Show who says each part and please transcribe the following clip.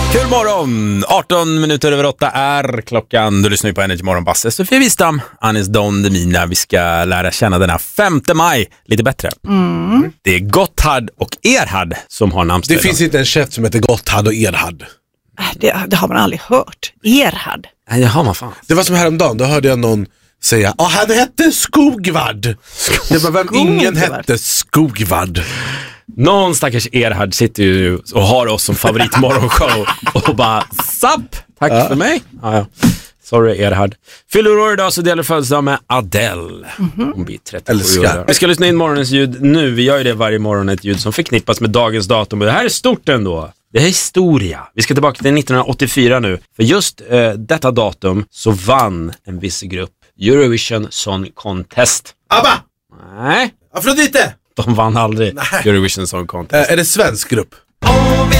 Speaker 1: Kul morgon! 18 minuter över 8 är klockan. Du lyssnar ju på Energy Morgon Basse. Sofia Wistam, Anis Don Demina. Vi ska lära känna denna 5 maj lite bättre. Det är Gotthard och Erhard som har namnsdag.
Speaker 2: Det finns inte en chef som heter Gotthard och Erhard.
Speaker 3: Det har man aldrig hört. Erhard.
Speaker 1: Nej, det har man fan.
Speaker 2: Det var som häromdagen, då hörde jag någon säga han hette Skogvard. Det var vem ingen hette Skogvard.
Speaker 1: Någon stackars Erhard sitter ju och har oss som favoritmorgonshow och bara zapp, tack för mig. Ja. Sorry Erhard. Fyller år idag så delar födelsedag med Adele. Hon blir 37 år. Vi ska lyssna in morgonens ljud nu. Vi gör ju det varje morgon, ett ljud som förknippas med dagens datum. Det här är stort ändå. Det är historia. Vi ska tillbaka till 1984 nu. För just detta datum så vann en viss grupp Eurovision Song Contest.
Speaker 2: ABBA!
Speaker 1: Nej.
Speaker 2: Afrodite!
Speaker 1: De vann aldrig Eurovision Song Contest.
Speaker 2: Är det svensk grupp?